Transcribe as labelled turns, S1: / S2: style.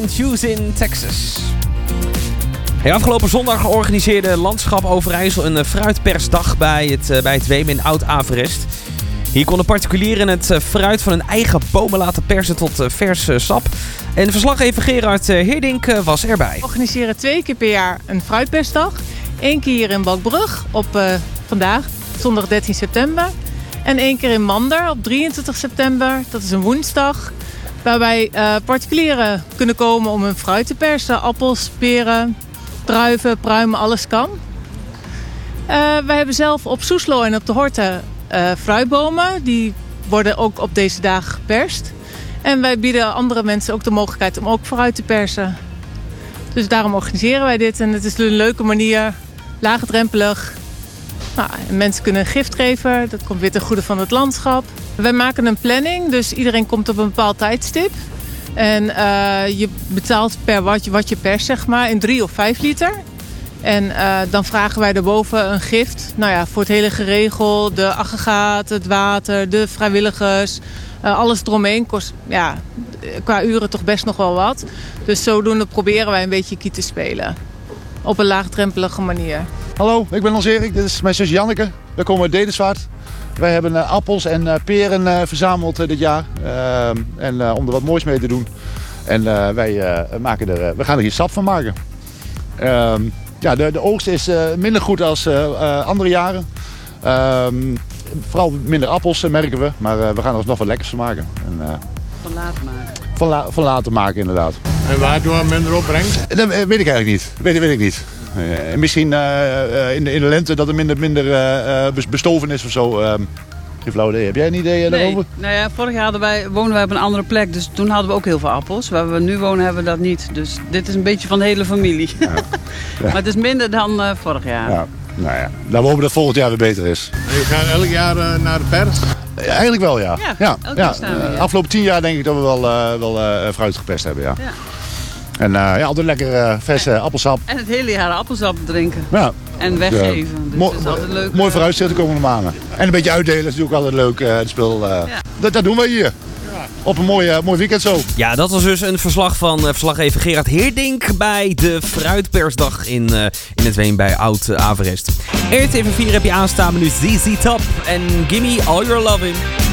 S1: and Hughes in Texas. Hey, afgelopen zondag organiseerde Landschap Overijssel een fruitpersdag bij het Weem in Oud-Averest. Hier konden particulieren het fruit van hun eigen bomen laten persen tot vers sap. En verslaggever Gerard Heerdink was erbij.
S2: We organiseren 2 keer per jaar een fruitpersdag. 1 keer hier in Balkbrug op vandaag, zondag 13 september. En 1 keer in Mander op 23 september, dat is een woensdag. Waarbij particulieren kunnen komen om hun fruit te persen. Appels, peren, druiven, pruimen, alles kan. Wij hebben zelf op Soeslo en op de Horten fruitbomen. Die worden ook op deze dagen geperst. En wij bieden andere mensen ook de mogelijkheid om ook fruit te persen. Dus daarom organiseren wij dit. En het is een leuke manier, laagdrempelig. Nou, mensen kunnen een gift geven. Dat komt weer ten goede van het landschap. Wij maken een planning, dus iedereen komt op een bepaald tijdstip. En je betaalt per wat je perst, zeg maar, in 3 of 5 liter. En dan vragen wij daarboven een gift. Nou ja, voor het hele geregel, de aggregaat, het water, de vrijwilligers. Alles eromheen kost qua uren toch best nog wel wat. Dus zodoende proberen wij een beetje kiet te spelen. Op een laagdrempelige manier.
S3: Hallo, ik ben Hans Erik. Dit is mijn zus Janneke. We komen uit Dedenswaard. Wij hebben appels en peren verzameld dit jaar. Om er wat moois mee te doen. En we gaan er hier sap van maken. De oogst is minder goed als andere jaren. Vooral minder appels merken we. Maar we gaan er nog wat lekkers van maken.
S4: Van later maken.
S3: Van later maken, inderdaad.
S5: En waardoor het minder opbrengt?
S3: Dat weet ik eigenlijk niet. Weet ik niet. Misschien in de lente dat er minder bestoven is of zo. Geen flauw idee. Heb jij een idee daarover?
S4: Nou ja, vorig jaar woonden wij op een andere plek. Dus toen hadden we ook heel veel appels. Waar we nu wonen hebben we dat niet. Dus dit is een beetje van de hele familie. Ja. Ja. Maar het is minder dan vorig jaar.
S3: Ja. Nou ja, dan hopen we dat volgend jaar weer beter is.
S5: En je gaat elk jaar naar de pers?
S3: Eigenlijk wel, ja.
S4: Elk jaar staan we,
S3: afgelopen 10 jaar denk ik dat we wel fruit gepest hebben, ja. En altijd lekker verse appelsap.
S4: En het hele jaar appelsap drinken.
S3: Ja.
S4: En weggeven. Dus dat is altijd leuk.
S3: Mooi vooruitzicht de komende maanden. En een beetje uitdelen is natuurlijk altijd leuk. Het spul. Dat doen wij hier. Op een mooi weekend zo.
S1: Ja, dat was dus een verslag van verslaggever Gerard Heerdink bij de Fruitpersdag in het Weem bij Oud-Averest. RTV 4 heb je aanstaan met nu ZZ Top en Gimme All Your Lovin'.